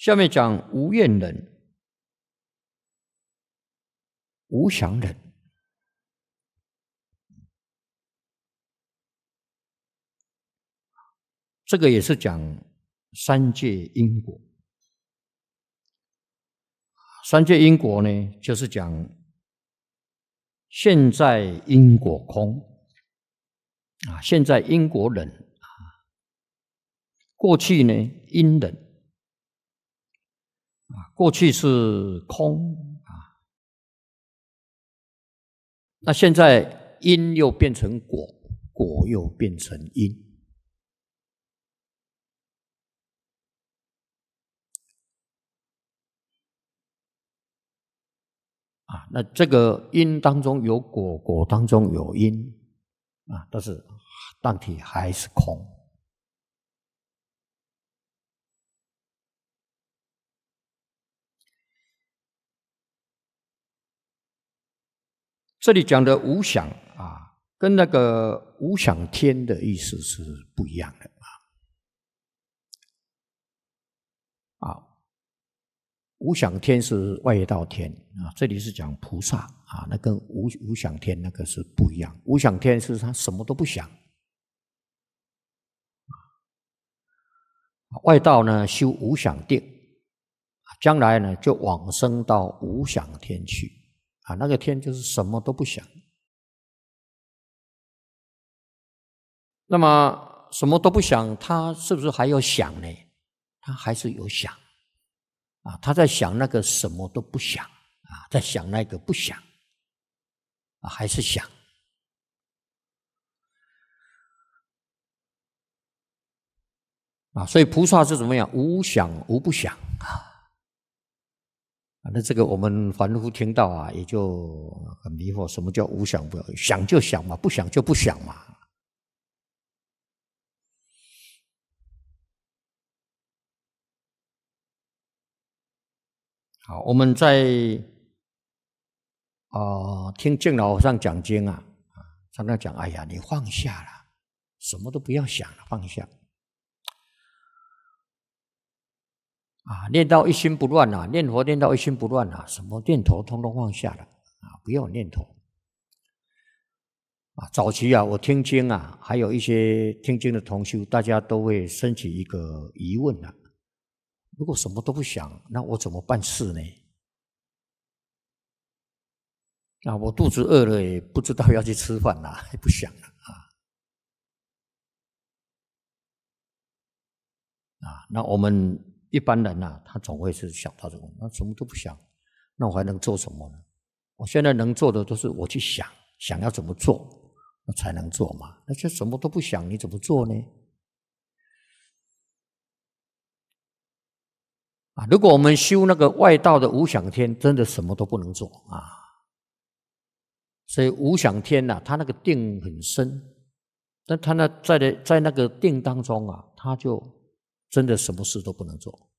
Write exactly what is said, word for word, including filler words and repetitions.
下面讲无厌人、无想人。这个也是讲三界因果。三界因果呢，就是讲现在因果空啊，现在因果人啊，过去呢因人啊，过去是空啊，那现在因又变成果，果又变成因。啊，那这个因当中有果，果当中有因啊，但是当体还是空。这里讲的无想啊，跟那个无想天的意思是不一样的啊。啊，无想天是外道天啊，这里是讲菩萨啊，那跟无无想天那个是不一样。无想天是他什么都不想，外道呢修无想定，将来呢就往生到无想天去啊，那个天就是什么都不想。那么什么都不想，他是不是还有想呢？他还是有想。啊，他在想那个什么都不想啊，在想那个不想啊，还是想啊，所以菩萨是怎么样？无想无不想啊。那这个我们凡夫听到啊，也就很迷惑，什么叫无想不想？想就想嘛，不想就不想嘛。好，我们在啊、呃、听净老和尚讲经啊，常常讲，哎呀，你放下了，什么都不要想了，放下。啊，念到一心不乱啊，念佛念到一心不乱啊，什么念头通通放下了啊，不要念头。啊，早期啊，我听经啊，还有一些听经的同修，大家都会升起一个疑问啊。如果什么都不想，那我怎么办事呢？啊，我肚子饿了，也不知道要去吃饭啦，也不想了啊。啊，那我们一般人啊，他总会是想到这个，那什么都不想，那我还能做什么呢？我现在能做的都是我去想，想要怎么做，那才能做嘛。那就什么都不想，你怎么做呢？啊，如果我们修那个外道的无想天，真的什么都不能做啊。所以无想天呐、啊，他那个定很深，但他那在的在那个定当中啊，他就真的什么事都不能做。